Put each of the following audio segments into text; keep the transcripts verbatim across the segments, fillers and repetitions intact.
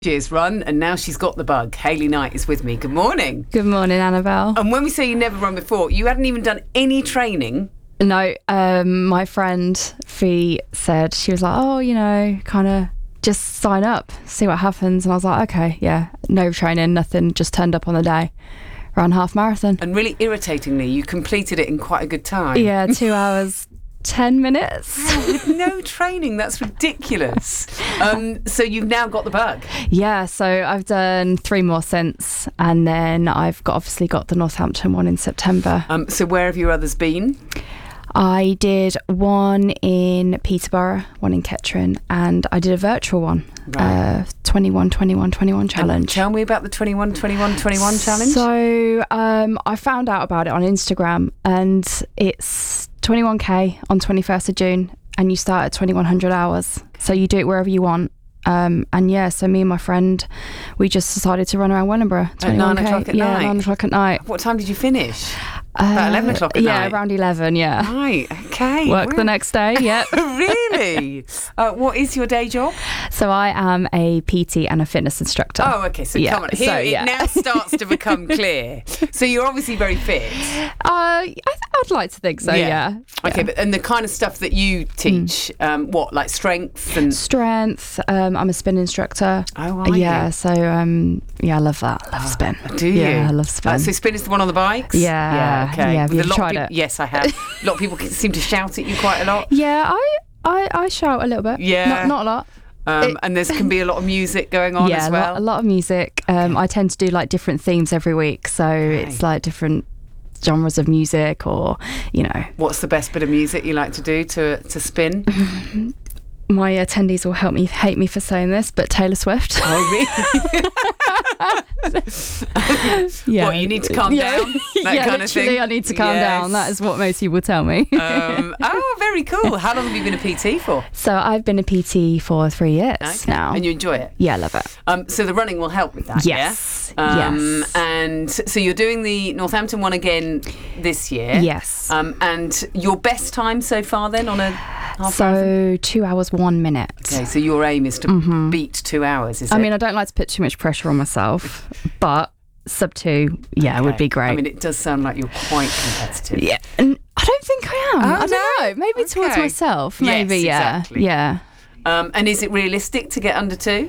Years run, and now she's got the bug. Hayley Knight is with me. Good morning. Good morning, Annabelle. And when we say you never run before, you hadn't even done any training. No, um, my friend Fee said, she was like, oh, you know, kind of just sign up, see what happens. And I was like, okay, yeah, no training, nothing, just turned up on the day, ran half marathon. And really irritatingly, you completed it in quite a good time. Yeah, two hours, ten minutes. Wow, with no training, that's ridiculous. Um, so you've now got the bug. Yeah, so I've done three more since, and then I've got obviously got the Northampton one in September. Um, so where have your others been? I did one in Peterborough, one in Kettering, and I did a virtual one, Right. uh, twenty-one twenty-one twenty-one And challenge. tell me about the twenty-one twenty-one twenty-one challenge. So um, I found out about it on Instagram, and it's twenty-one K on twenty-first of June, and you start at twenty-one hundred hours. So you do it wherever you want. Um, and yeah, so me and my friend, we just decided to run around Wellingborough. At nine o'clock at yeah, night? nine o'clock at night. What time did you finish? About eleven o'clock at yeah, night? around eleven, yeah. Right, okay. Work Wow. the next day, yep. Really? Uh, what is your day job? So I am a P T and a fitness instructor. Oh, okay. So Yeah, come on. Here so, it yeah. now starts to become clear. So you're obviously very fit. Uh, I th- I'd like to think so, yeah. Okay, Yeah. but and the kind of stuff that you teach, um, what, like strength and... Strength, um, I'm a spin instructor. Oh, are Yeah, you? so um, yeah, I love that. I love spin. Do you? Yeah, I love spin. Uh, so spin is the one on the bikes? Yeah, Yeah, okay. yeah, have you With a ever lot of tried peop- it? Yes, I have. A lot of people seem to shout at you quite a lot. Yeah, I, I, I shout a little bit. Yeah. Not, not a lot. Um, It- and there can be a lot of music going on yeah, as a well. lot, a lot of music. Um, I tend to do like different themes every week. So it's like different genres of music, or, you know. What's the best bit of music you like to do to, to spin? My attendees will help me hate me for saying this, but Taylor Swift. Oh, really? Yeah. What, you need to calm Yeah. down? That yeah, kind of literally, thing? I need to calm Yes. down. That is what most people tell me. um, oh, very cool. How long have you been a P T for? So I've been a P T for three years Okay. now. And you enjoy it? Yeah, I love it. Um, so the running will help with that, Yes. yeah? Um, Yes. And so you're doing the Northampton one again this year? Yes. Um, and your best time so far then on a half So marathon? two hours, one minute. Okay, so your aim is to beat two hours, is I it? mean, I don't like to put too much pressure on myself, but sub two, yeah, Okay. would be great. I mean, it does sound like you're quite competitive. yeah, and I don't think I am. Oh, I don't no? know. Maybe towards Okay. myself. Yes, Maybe, yeah. exactly. Yeah. Um, and is it realistic to get under two?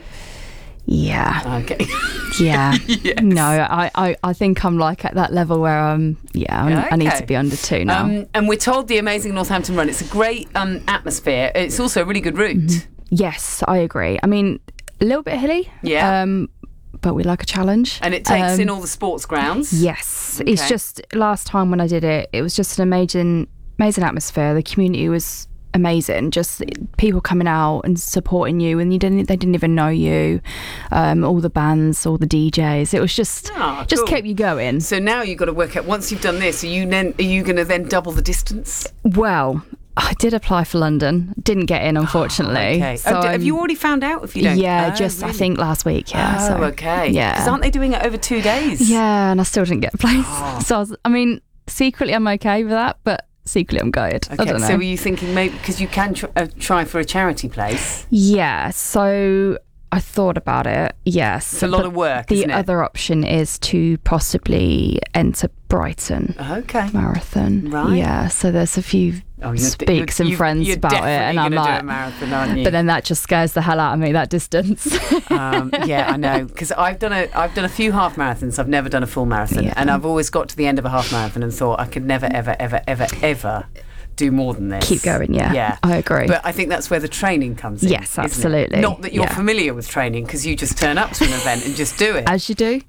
Yeah. Okay. Yeah. Yes. No, I, I, I think I'm like at that level where I'm, yeah, I'm, I need Okay. to be under two now. Um, and we're told the amazing Northampton Run, it's a great um, atmosphere. It's also a really good route. Yes, I agree. I mean, a little bit hilly. Yeah. Um, but we like a challenge. And it takes Um, in all the sports grounds. Yes, it's Okay. just last time when I did it, it was just an amazing, amazing atmosphere. The community was amazing. Just people coming out and supporting you, and you didn't, they didn't even know you. Um, all the bands, all the D Js. It was just, Ah, just cool. kept you going. So now you've got to work out, once you've done this, are you then are you going to then double the distance? Well, I did apply for London, didn't get in, unfortunately. Okay. So Oh, d- have I'm- you already found out if you don't? Yeah, Oh, just I really? think last week. Yeah. Oh, so, okay. Yeah. Because aren't they doing it over two days? Yeah, and I still didn't get a place. Oh. So I, was, I mean, secretly I'm okay with that, but secretly I'm gutted. I Okay. don't know. So were you thinking maybe because you can tr- uh, try for a charity place? Yeah, so I thought about it. Yes, It's a lot but of work, The isn't it? other option is to possibly enter Brighton Okay. Marathon. Right. Yeah, so there's a few Oh, you're, speaks you're, and you- friends you're about it, definitely and I'm gonna do like, a marathon, aren't you? but then that just scares the hell out of me. That distance. um, yeah, I know, because I've done a I've done a few half marathons. I've never done a full marathon, Yeah. and I've always got to the end of a half marathon and thought I could never, ever, ever, ever, ever do more than this. Keep going. Yeah, Yeah, I agree. But I think that's where the training comes in. Yes, isn't it? absolutely. Not that you're Yeah. familiar with training, because you just turn up to an event and just do it. As you do.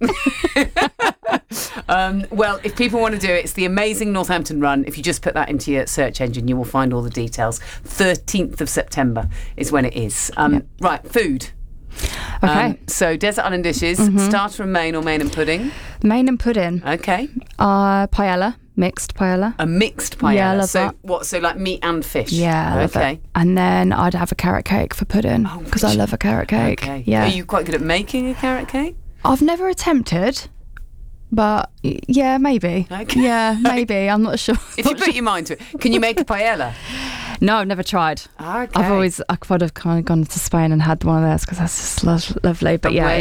Um, well, if people want to do it, it's the amazing Northampton Run. If you just put that into your search engine, you will find all the details. thirteenth of September is when it is. Um, Yep. Right, food. Okay. Um, so desert island dishes, Mm-hmm. starter and main or main and pudding. Main and pudding. Okay. Uh, paella, mixed paella. A mixed paella. Yeah, I love so that. what? So like meat and fish. Yeah, I love Okay. it. And then I'd have a carrot cake for pudding Oh, because I would you? love a carrot cake. Okay. Yeah. Are you quite good at making a carrot cake? I've never attempted, but y- yeah, maybe. Okay. Yeah, maybe. I'm not sure. If you put your mind to it, can you make a paella? No, I've never tried. Okay. I've always, I could have kind of gone to Spain and had one of those because that's just lo- lovely. But And yeah, where